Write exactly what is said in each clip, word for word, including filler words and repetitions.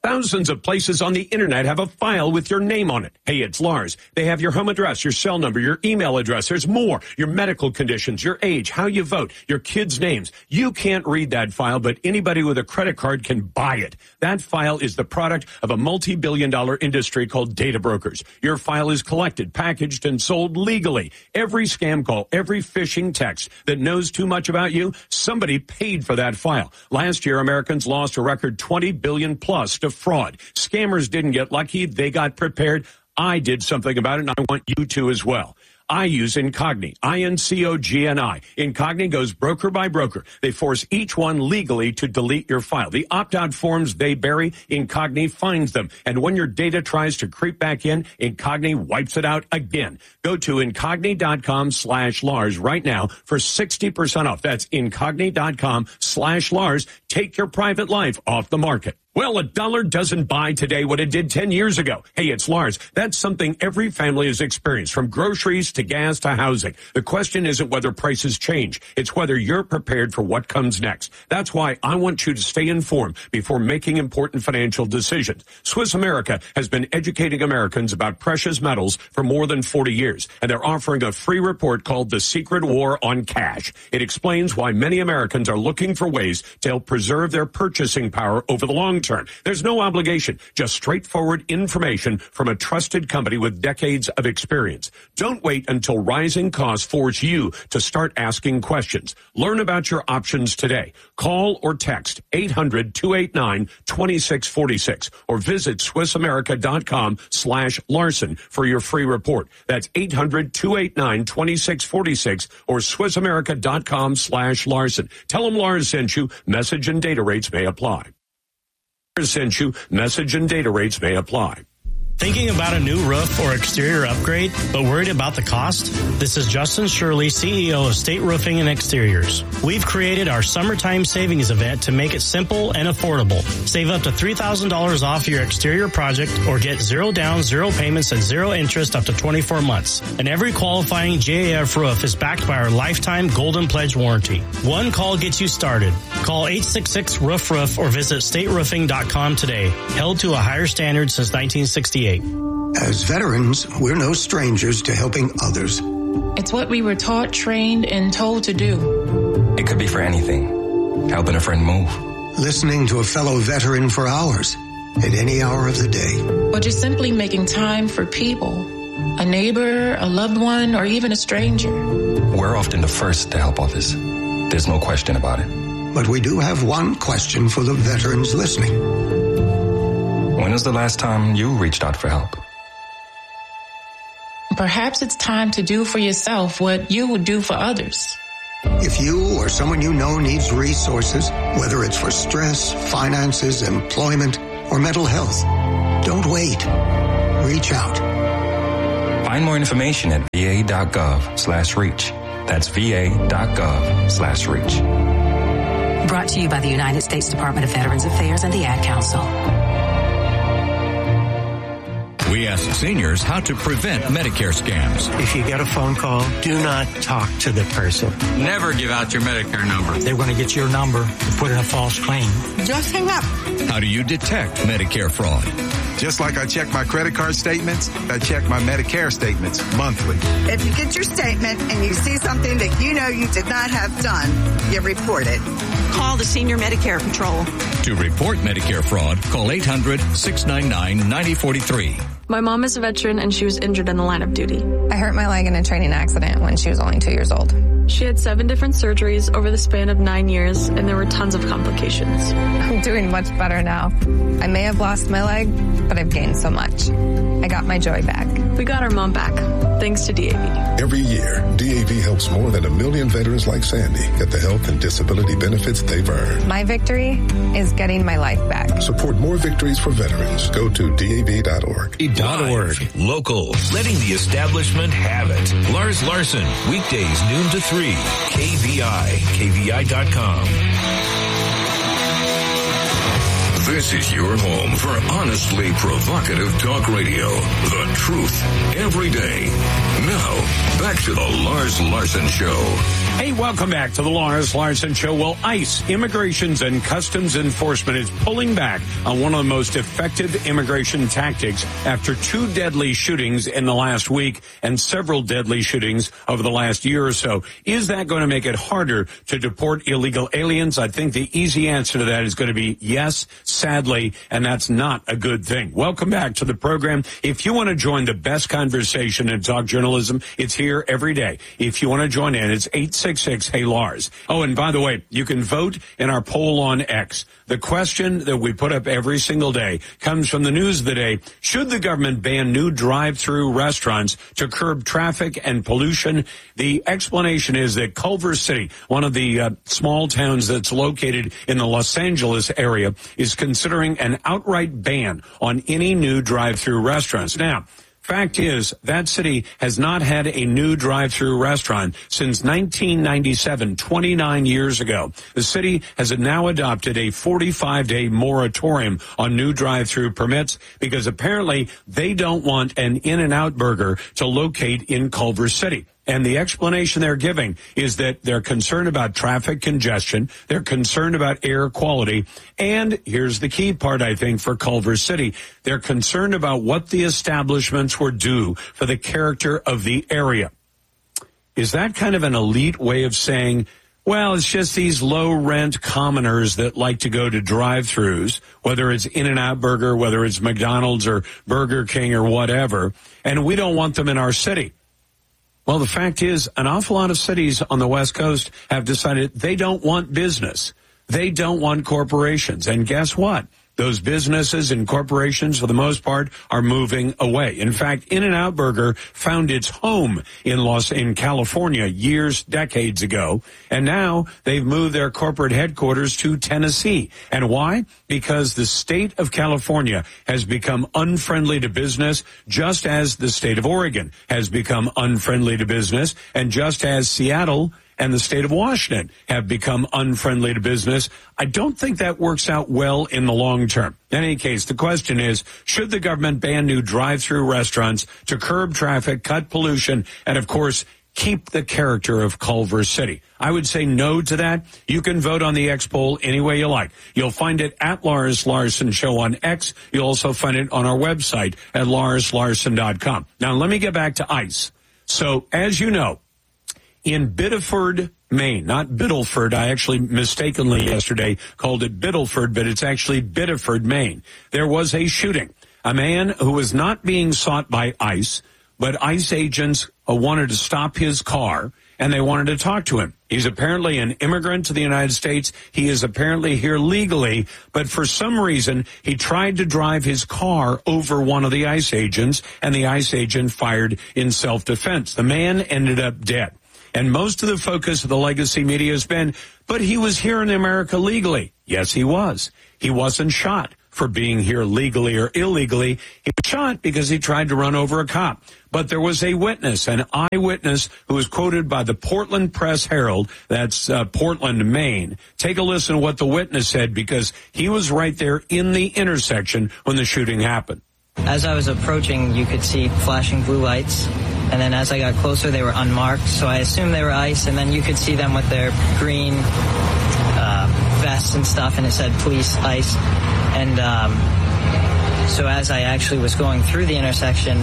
Thousands of places on the internet have a file with your name on it. Hey, it's Lars. They have your home address, your cell number, your email address. There's more. Your medical conditions, your age, how you vote, your kids' names. You can't read that file, but anybody with a credit card can buy it. That file is the product of a multi-billion dollar industry called data brokers. Your file is collected, packaged, and sold legally. Every scam call, every phishing text that knows too much about you, somebody paid for that file. Last year, Americans lost a record twenty billion dollars plus to fraud. Scammers didn't get lucky. They got prepared. I did something about it, and I want you to as well. I use Incogni, I N C O G N I. Incogni goes broker by broker. They force each one legally to delete your file. The opt-out forms they bury, Incogni finds them. And when your data tries to creep back in, Incogni wipes it out again. Go to Incogni.com slash Lars right now for sixty percent off. That's Incogni.com slash Lars. Take your private life off the market. Well, a dollar doesn't buy today what it did ten years ago. Hey, it's Lars. That's something every family has experienced, from groceries to gas to housing. The question isn't whether prices change. It's whether you're prepared for what comes next. That's why I want you to stay informed before making important financial decisions. Swiss America has been educating Americans about precious metals for more than forty years, and they're offering a free report called The Secret War on Cash. It explains why many Americans are looking for ways to help preserve their purchasing power over the long term. There's no obligation, just straightforward information from a trusted company with decades of experience. Don't wait until rising costs force you to start asking questions. Learn about your options today. Call or text eight hundred, two eight nine, two six four six or visit SwissAmerica.com slash Larson for your free report. That's eight hundred, two eight nine, two six four six or SwissAmerica.com slash Larson. Tell them Lars sent you. Message and data rates may apply. Sent you. Message and data rates may apply. Thinking about a new roof or exterior upgrade, but worried about the cost? This is Justin Shirley, C E O of State Roofing and Exteriors. We've created our summertime savings event to make it simple and affordable. Save up to three thousand dollars off your exterior project or get zero down, zero payments, and zero interest up to twenty-four months. And every qualifying J A F roof is backed by our lifetime Golden Pledge warranty. One call gets you started. Call eight six six, roof roof or visit state roofing dot com today. Held to a higher standard since nineteen sixty-eight. As veterans, we're no strangers to helping others. It's what we were taught, trained, and told to do. It could be for anything. Helping a friend move. Listening to a fellow veteran for hours, at any hour of the day. Or just simply making time for people. A neighbor, a loved one, or even a stranger. We're often the first to help others. There's no question about it. But we do have one question for the veterans listening. When was the last time you reached out for help? Perhaps it's time to do for yourself what you would do for others. If you or someone you know needs resources, whether it's for stress, finances, employment, or mental health, don't wait. Reach out. Find more information at va.gov slash reach. That's va.gov slash reach. Brought to you by the United States Department of Veterans Affairs and the Ad Council. We ask seniors how to prevent Medicare scams. If you get a phone call, do not talk to the person. Never give out your Medicare number. They're going to get your number and put in a false claim. Just hang up. How do you detect Medicare fraud? Just like I check my credit card statements, I check my Medicare statements monthly. If you get your statement and you see something that you know you did not have done, you report it. Call the Senior Medicare Patrol. To report Medicare fraud, call eight hundred, six nine nine, nine oh four three. My mom is a veteran and she was injured in the line of duty. I hurt my leg in a training accident when she was only two years old. She had seven different surgeries over the span of nine years and there were tons of complications. I'm doing much better now. I may have lost my leg, but I've gained so much. I got my joy back. We got our mom back, thanks to D A V. Every year, D A V helps more than a million veterans like Sandy get the health and disability benefits they've earned. My victory is getting my life back. Support more victories for veterans. Go to D A V dot org. Live, local, letting the establishment have it. Lars Larson, weekdays noon to three. K V I, K V I dot com. This is your home for honestly provocative talk radio. The truth every day. Now, back to the Lars Larson Show. Hey, welcome back to the Lars Larson Show. Well, ICE, Immigrations and Customs Enforcement, is pulling back on one of the most effective immigration tactics after two deadly shootings in the last week and several deadly shootings over the last year or so. Is that going to make it harder to deport illegal aliens? I think the easy answer to that is going to be yes, sadly, and that's not a good thing. Welcome back to the program. If you want to join the best conversation in talk journalism, it's here every day. If you want to join in, it's eight six six, hey Lars. Oh, and by the way, you can vote in our poll on X. The question that we put up every single day comes from the news of the day. Should the government ban new drive-through restaurants to curb traffic and pollution? The explanation is that Culver City, one of the uh, small towns that's located in the Los Angeles area, is considering an outright ban on any new drive-through restaurants. Now, fact is, that city has not had a new drive-through restaurant since nineteen ninety-seven, twenty-nine years ago. The city has now adopted a forty-five day moratorium on new drive-through permits because apparently they don't want an In-N-Out burger to locate in Culver City. And the explanation they're giving is that they're concerned about traffic congestion, they're concerned about air quality, and here's the key part, I think, for Culver City. They're concerned about what the establishments would do for the character of the area. Is that kind of an elite way of saying, well, it's just these low-rent commoners that like to go to drive-thrus, whether it's In-N-Out Burger, whether it's McDonald's or Burger King or whatever, and we don't want them in our city? Well, the fact is, an awful lot of cities on the West Coast have decided they don't want business. They don't want corporations. And guess what? Those businesses and corporations, for the most part, are moving away. In fact, In-N-Out Burger found its home in Los in California years, decades ago, and now they've moved their corporate headquarters to Tennessee. And why? Because the state of California has become unfriendly to business, just as the state of Oregon has become unfriendly to business, and just as Seattle and the state of Washington have become unfriendly to business. I don't think that works out well in the long term. In any case, the question is, should the government ban new drive-through restaurants to curb traffic, cut pollution, and, of course, keep the character of Culver City? I would say no to that. You can vote on the X poll any way you like. You'll find it at Lars Larson Show on X. You'll also find it on our website at lars larson dot com. Now, let me get back to ICE. So, as you know, in Biddeford, Maine, not Biddleford. I actually mistakenly yesterday called it Biddleford, but it's actually Biddeford, Maine. There was a shooting. A man who was not being sought by ICE, but ICE agents wanted to stop his car, and they wanted to talk to him. He's apparently an immigrant to the United States. He is apparently here legally, but for some reason, he tried to drive his car over one of the ICE agents, and the ICE agent fired in self-defense. The man ended up dead. And most of the focus of the legacy media has been, but he was here in America legally. Yes, he was. He wasn't shot for being here legally or illegally. He was shot because he tried to run over a cop. But there was a witness, an eyewitness, who was quoted by the Portland Press Herald. That's uh, Portland, Maine. Take a listen to what the witness said, because he was right there in the intersection when the shooting happened. As I was approaching, you could see flashing blue lights. And then as I got closer, they were unmarked, so I assumed they were ICE, and then you could see them with their green uh, vests and stuff, and it said police, ICE. And um, so as I actually was going through the intersection,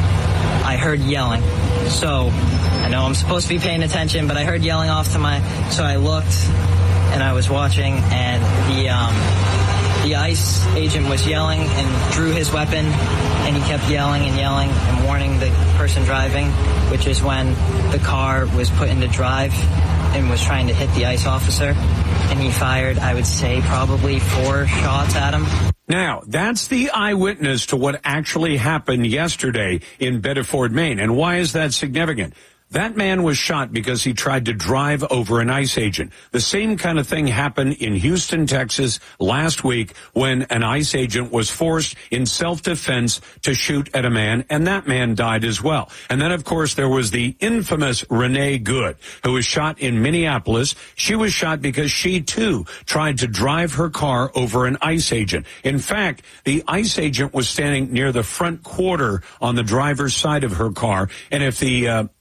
I heard yelling. So I know I'm supposed to be paying attention, but I heard yelling off to my... So I looked, and I was watching, and the... Um, The ICE agent was yelling and drew his weapon, and he kept yelling and yelling and warning the person driving, which is when the car was put into drive and was trying to hit the ICE officer, and he fired, I would say, probably four shots at him. Now, that's the eyewitness to what actually happened yesterday in Biddeford, Maine. And why is that significant? That man was shot because he tried to drive over an ICE agent. The same kind of thing happened in Houston, Texas last week when an ICE agent was forced in self-defense to shoot at a man, and that man died as well. And then, of course, there was the infamous Renee Good, who was shot in Minneapolis. She was shot because she, too, tried to drive her car over an ICE agent. In fact, the ICE agent was standing near the front quarter on the driver's side of her car, and if the uh,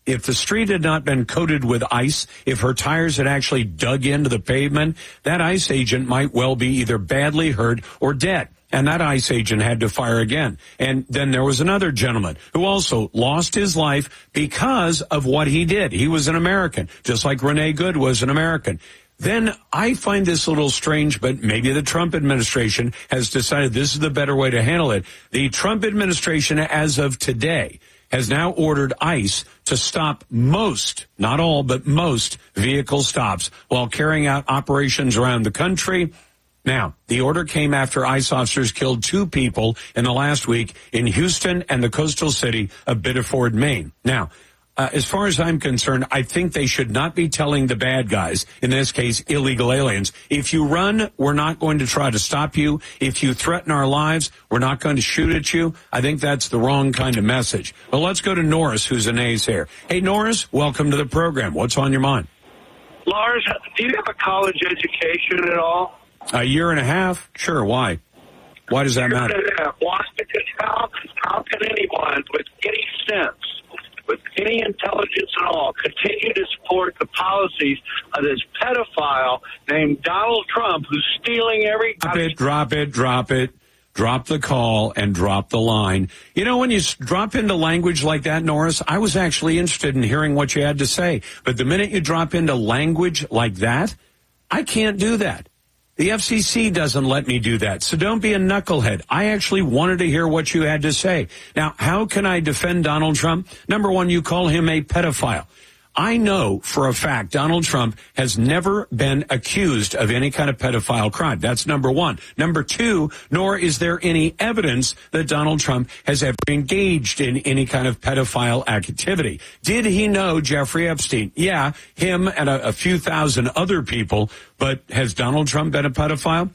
if the street had not been coated with ice, if her tires had actually dug into the pavement, that ICE agent might well be either badly hurt or dead. And that ICE agent had to fire again. And then there was another gentleman who also lost his life because of what he did. He was an American, just like Renee Good was an American. Then I find this a little strange, but maybe the Trump administration has decided this is the better way to handle it. The Trump administration, as of today, has now ordered ICE to stop most, not all, but most vehicle stops while carrying out operations around the country. Now, the order came after ICE officers killed two people in the last week in Houston and the coastal city of Biddeford, Maine. Now, Uh, as far as I'm concerned, I think they should not be telling the bad guys, in this case, illegal aliens, if you run, we're not going to try to stop you. If you threaten our lives, we're not going to shoot at you. I think that's the wrong kind of message. Well, let's go to Norris, who's a naysayer. Hey, Norris, welcome to the program. What's on your mind? Lars, do you have a college education at all? A year and a half? Sure, why? Why does that matter? Because how, how can anyone with any sense, with any intelligence at all, continue to support the policies of this pedophile named Donald Trump, who's stealing every... Drop it, drop it, drop it. Drop the call and drop the line. You know, when you drop into language like that, Norris, I was actually interested in hearing what you had to say. But the minute you drop into language like that, I can't do that. The F C C doesn't let me do that, so don't be a knucklehead. I actually wanted to hear what you had to say. Now, how can I defend Donald Trump? Number one, you call him a pedophile. I know for a fact Donald Trump has never been accused of any kind of pedophile crime. That's number one. Number two, nor is there any evidence that Donald Trump has ever engaged in any kind of pedophile activity. Did he know Jeffrey Epstein? Yeah, him and a, a few thousand other people. But has Donald Trump been a pedophile?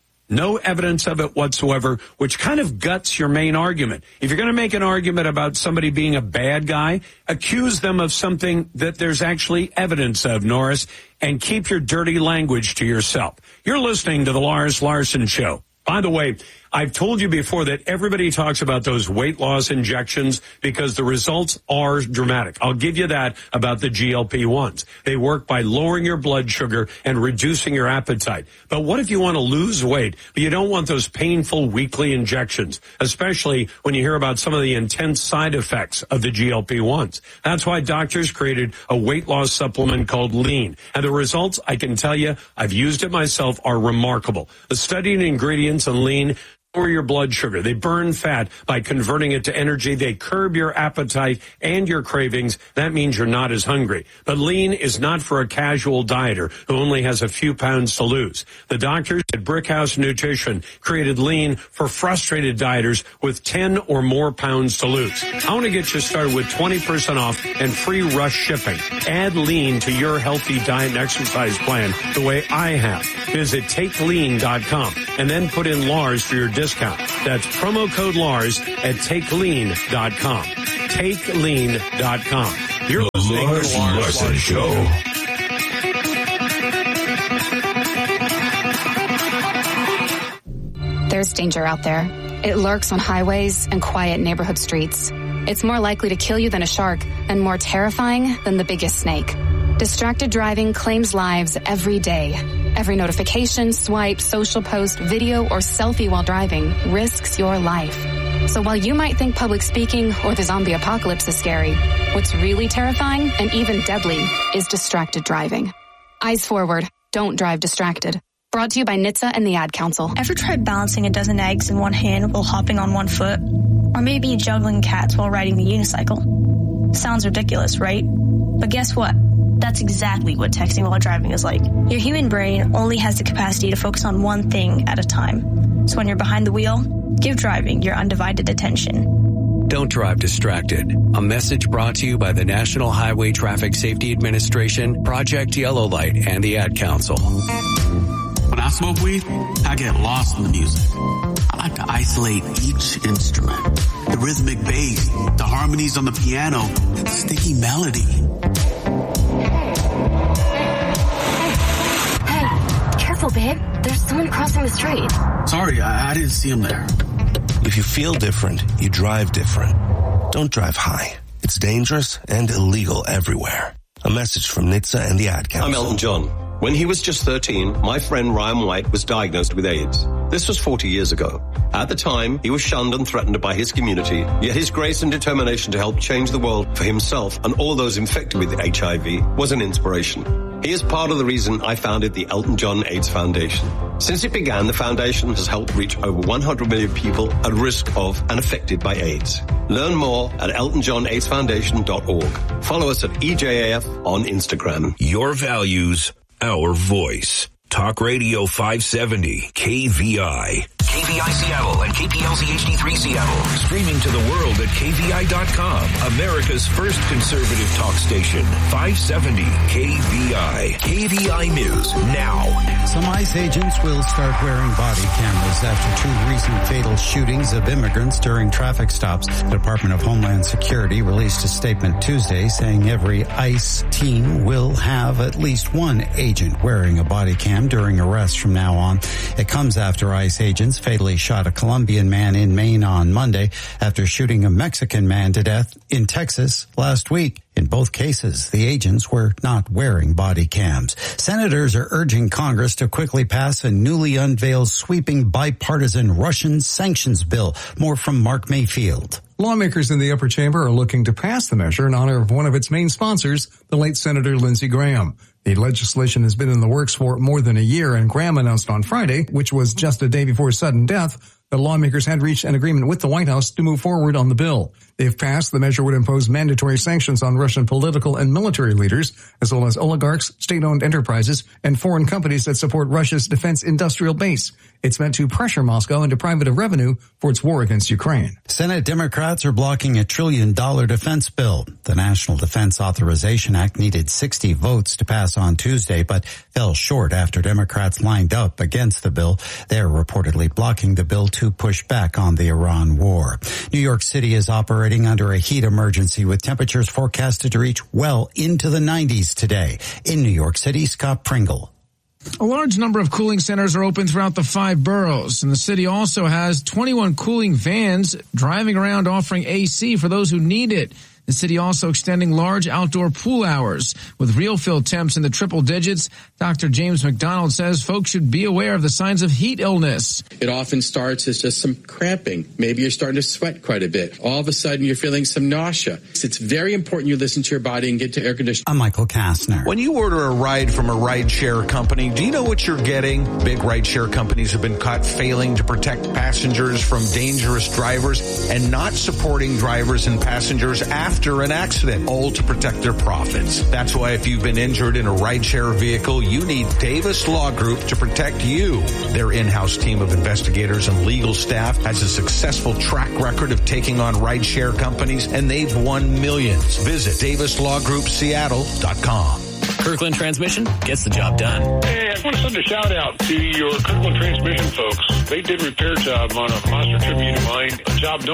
No evidence of it whatsoever, which kind of guts your main argument. If you're going to make an argument about somebody being a bad guy, accuse them of something that there's actually evidence of, Norris, and keep your dirty language to yourself. You're listening to the Lars Larson Show. By the way, I've told you before that everybody talks about those weight loss injections because the results are dramatic. I'll give you that about the G L P ones. They work by lowering your blood sugar and reducing your appetite. But what if you want to lose weight, but you don't want those painful weekly injections, especially when you hear about some of the intense side effects of the G L P ones? That's why doctors created a weight loss supplement called Lean. And the results, I can tell you, I've used it myself, are remarkable. The studied ingredients in Lean lower your blood sugar. They burn fat by converting it to energy. They curb your appetite and your cravings. That means you're not as hungry. But Lean is not for a casual dieter who only has a few pounds to lose. The doctors at Brickhouse Nutrition created Lean for frustrated dieters with ten or more pounds to lose. I want to get you started with twenty percent off and free rush shipping. Add Lean to your healthy diet and exercise plan the way I have. Visit take lean dot com and then put in Lars for your discount. That's promo code Lars at take lean dot com. take lean dot com. You're the listening Lars to the Lars Larson Larson Show. There's danger out there. It lurks on highways and quiet neighborhood streets. It's more likely to kill you than a shark and more terrifying than the biggest snake. Distracted driving claims lives every day. Every notification, swipe, social post, video, or selfie while driving risks your life. So while you might think public speaking or the zombie apocalypse is scary, what's really terrifying and even deadly is distracted driving. Eyes forward. Don't drive distracted. Brought to you by N H T S A and the Ad Council. Ever tried balancing a dozen eggs in one hand while hopping on one foot? Or maybe juggling cats while riding the unicycle? Sounds ridiculous, right? But guess what? That's exactly what texting while driving is like. Your human brain only has the capacity to focus on one thing at a time. So when you're behind the wheel, give driving your undivided attention. Don't drive distracted. A message brought to you by the National Highway Traffic Safety Administration, Project Yellow Light, and the Ad Council. When I smoke weed, I get lost in the music. I like to isolate each instrument. The rhythmic bass, the harmonies on the piano, the sticky melody. Hey, careful, babe. There's someone crossing the street. Sorry, I, I didn't see him there. If you feel different, you drive different. Don't drive high. It's dangerous and illegal everywhere. A message from N H T S A and the Ad Council. I'm Elton John. When he was just thirteen, my friend Ryan White was diagnosed with AIDS. This was forty years ago. At the time, he was shunned and threatened by his community, yet his grace and determination to help change the world for himself and all those infected with H I V was an inspiration. He is part of the reason I founded the Elton John AIDS Foundation. Since it began, the foundation has helped reach over one hundred million people at risk of and affected by AIDS. Learn more at elton john aids foundation dot org. Follow us at E J A F on Instagram. Your values, our voice. Talk Radio five seventy, K V I. K V I Seattle and K P L C H D three Seattle. Streaming to the world at K V I dot com. America's first conservative talk station. five seventy K V I. K V I News now. Some ICE agents will start wearing body cameras after two recent fatal shootings of immigrants during traffic stops. The Department of Homeland Security released a statement Tuesday saying every ICE team will have at least one agent wearing a body cam during arrests from now on. It comes after ICE agents fatally shot a Colombian man in Maine on Monday after shooting a Mexican man to death in Texas last week. In both cases, the agents were not wearing body cams. Senators are urging Congress to quickly pass a newly unveiled sweeping bipartisan Russian sanctions bill. More from Mark Mayfield. Lawmakers in the upper chamber are looking to pass the measure in honor of one of its main sponsors, the late Senator Lindsey Graham. The legislation has been in the works for more than a year, and Graham announced on Friday, which was just a day before his sudden death, that lawmakers had reached an agreement with the White House to move forward on the bill. If passed, the measure would impose mandatory sanctions on Russian political and military leaders, as well as oligarchs, state-owned enterprises, and foreign companies that support Russia's defense industrial base. It's meant to pressure Moscow and deprive it of revenue for its war against Ukraine. Senate Democrats are blocking a trillion dollar defense bill. The National Defense Authorization Act needed sixty votes to pass on Tuesday, but fell short after Democrats lined up against the bill. They're reportedly blocking the bill to push back on the Iran war. New York City is operating under a heat emergency with temperatures forecasted to reach well into the nineties today. In New York City, Scott Pringle. A large number of cooling centers are open throughout the five boroughs, and the city also has twenty-one cooling vans driving around offering A C for those who need it. The city also extending large outdoor pool hours with real fill temps in the triple digits. Doctor James McDonald says folks should be aware of the signs of heat illness. It often starts as just some cramping. Maybe you're starting to sweat quite a bit. All of a sudden you're feeling some nausea. It's very important you listen to your body and get to air conditioning. I'm Michael Kastner. When you order a ride from a rideshare company, do you know what you're getting? Big rideshare companies have been caught failing to protect passengers from dangerous drivers and not supporting drivers and passengers after after an accident, all to protect their profits. That's why if you've been injured in a rideshare vehicle, you need Davis Law Group to protect you. Their in-house team of investigators and legal staff has a successful track record of taking on rideshare companies, and they've won millions. Visit davis law group seattle dot com. Kirkland Transmission gets the job done. Hey, I want to send a shout out to your Kirkland Transmission folks. They did a repair job on a Monster Tribune of mine, a job no